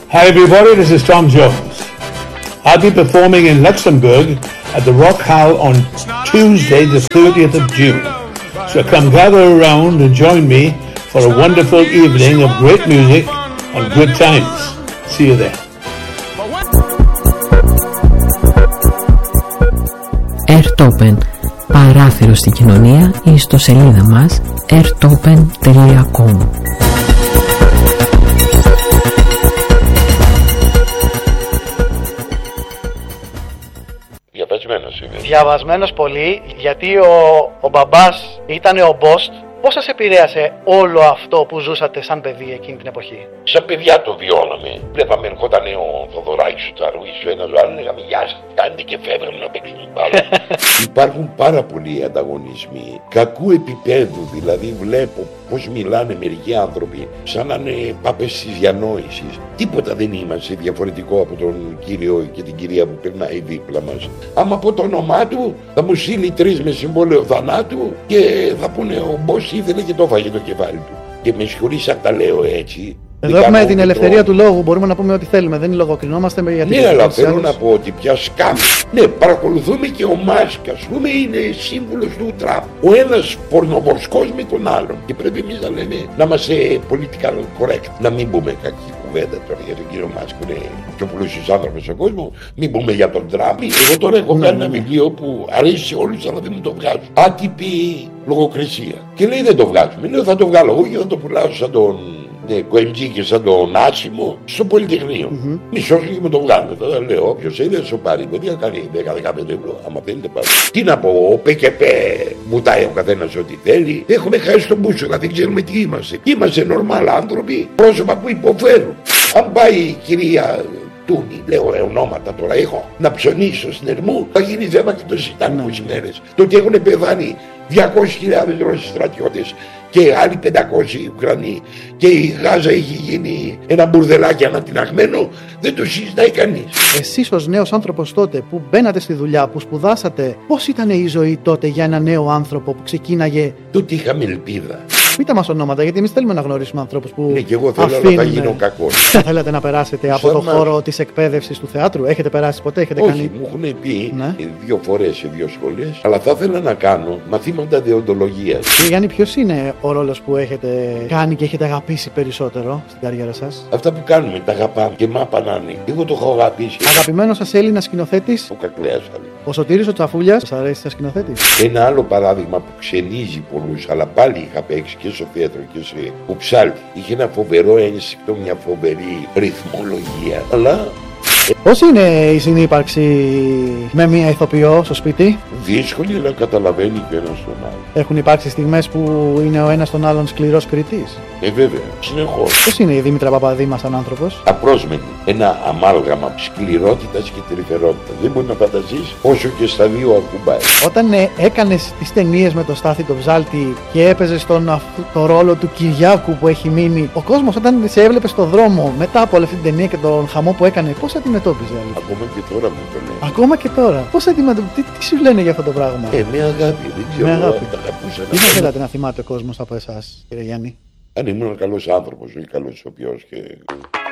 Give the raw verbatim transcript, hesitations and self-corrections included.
Hi everybody, this is Tom Jones. I'll be performing in Luxembourg at the Rock Hall on Tuesday the thirtieth of June. So come gather around and join me for a wonderful evening of great music and good times. See you there. Airtopen, παράθυρο στην κοινωνία, η ιστοσελίδα μας airtopen τελεία com. Διαβασμένος είμαι. Διαβασμένος πολύ, γιατί ο, ο μπαμπάς ήταν ο Μπόστ. Πώς σας επηρέασε όλο αυτό που ζούσατε σαν παιδί εκείνη την εποχή? Σαν παιδιά το βιώναμε. Βλέπαμε ερχόταν ο Θοδωράκης ο Τσαρούης, ο ένας ο άλλος, λέγαμε γεια σας, κάντε και φεύγαμε να παίξουμε μπάλα. Υπάρχουν πάρα πολλοί ανταγωνισμοί κακού επίπεδου, δηλαδή βλέπω πώς μιλάνε μερικοί άνθρωποι σαν να είναι πάπες της διανόησης. Τίποτα δεν είμαστε διαφορετικό από τον κύριο και την κυρία που περνάει δίπλα μας. Άμα πω το όνομά του θα μου στείλει τρεις με συμβόλαιο θανάτου και θα πούνε ο Μπος ήθελε και το φάγε το κεφάλι του. Και με συγχωρείς αν τα λέω έτσι. Εδώ έχουμε την ελευθερία το... του λόγου, μπορούμε να πούμε ό,τι θέλουμε, δεν λογοκρινόμαστε με γιατί. Ναι, αλλά θέλω άλλους... να πω ότι πια σκάμε. Ναι, παρακολουθούμε και ο Μάσκ, ας πούμε, είναι σύμβουλος του Τραμπ. Ο ένας πορνοβοσκός με τον άλλον. Και πρέπει εμείς να λέμε να είμαστε πολιτικά correct. Να μην πούμε κακή κουβέντα τώρα για τον κύριο Μάσκ που είναι πιο πλούσιος άνθρωπος στον κόσμο. Μην πούμε για τον Τραμπ. Εγώ τώρα έχω κάνει ένα βιβλίο που αρέσει σε όλους, αλλά δεν μου το βγάζουν. Άτυπη λογοκρισία. Και λέει δεν το βγάζουμε. Λέω θα το βγάλω εγώ και θα το πουλάω σαν τον. Ναι, κοεμτζή και σαν τον Άσιμο στο Πολυτεχνείο. Mm-hmm. Μισός και με το βγάλω. Θα λέω: όποιος θέλει να σου πάρει. Παιδιά κάνει δέκα με δεκαπέντε ευρώ. Άμα θέλετε πάρει. Τι να πω, ο ΠΚΠ μουτάει ο καθένας ό,τι θέλει. Έχουμε χάσει τον μπούσουλα, δεν ξέρουμε τι είμαστε. Είμαστε νορμάλ άνθρωποι, πρόσωπα που υποφέρουν. Αν πάει η κυρία Τούνη, λέω ε, ονόματα τώρα έχω, να ψωνίσω στην Ερμού, θα γίνει θέμα και το συζητάνε είκοσι μέρες. Το ότι έχουν πεθάνει διακόσιες χιλιάδες Ρώσοι στρατιώτες και άλλοι πεντακόσιοι Ουκρανοί και η Γάζα έχει γίνει ένα μπουρδελάκι ανατιναγμένο, δεν το συζητάει κανείς. Εσείς ως νέος άνθρωπος τότε που μπαίνατε στη δουλειά, που σπουδάσατε, πώς ήταν η ζωή τότε για ένα νέο άνθρωπο που ξεκίναγε? Τότε είχαμε ελπίδα. Πείτε μας ονόματα, γιατί εμείς θέλουμε να γνωρίσουμε ανθρώπους που. Ναι, και εγώ θέλω αφήνουν... να θα γίνω κακός. Θέλετε να περάσετε από το χώρο της εκπαίδευσης του θεάτρου? Έχετε περάσει ποτέ, έχετε Όχι, κάνει? μου έχουν πει ναι. δύο φορές σε δύο σχολές, αλλά θα ήθελα να κάνω μαθήματα δεοντολογίας. Κύριε Γιάννη, ποιος είναι ο ρόλος που έχετε κάνει και έχετε αγαπήσει περισσότερο στην καριέρα σας? Αυτά που κάνουμε, τα αγαπάμε και μάπα να είναι. Εγώ το έχω αγαπήσει. Αγαπημένος σας Έλληνας σκηνοθέτης? Ο Κακλέας. Ο Σωτήρης ο Τσαφούλιας. Σας αρέσει σαν σκηνοθέτης? Ένα άλλο παράδειγμα που ξενίζει πολλούς, αλλά πάλι είχα παίξει και στο θέατρο και σε ο Ψάλτη. Είχε ένα φοβερό ένστικτο, μια φοβερή ρυθμολογία. Αλλά. Πώς είναι η συνύπαρξη με μία ηθοποιό στο σπίτι? Δύσκολη, αλλά καταλαβαίνει και ένας τον άλλον. Έχουν υπάρξει στιγμές που είναι ο ένας τον άλλον σκληρός κριτής? Ε, βέβαια, συνεχώς. Πώς είναι η Δήμητρα Παπαδήμα σαν άνθρωπος? Απρόσμενη. Ένα αμάλγαμα σκληρότητας και τρυφερότητας. Δεν μπορεί να φανταστείς όσο και στα δύο ακουμπάει. Όταν ε, έκανες τις ταινίες με τον Στάθη τον Ψάλτη και έπαιζες τον το ρόλο του Κυριάκου που έχει μείνει, ο κόσμος όταν σε έβλεπε στον δρόμο μετά από όλη αυτή την ταινία και τον χαμό που έκανε, πώς αντιμετώπιζε? Ακόμα και τώρα μου το λέει. Ακόμα και τώρα. Πώς αντιμετώπιζε? Τι, τι σου λένε για αυτό το πράγμα? Ε, με αγάπη. Δεν ξέρω. Με αγάπη. Τα αγαπούσα. Τι θα θέλατε να θυμάται ο κόσμος από εσάς, κύριε Γιάννη? Αν ήμουν καλός άνθρωπος, όχι καλός ηθοποιός και.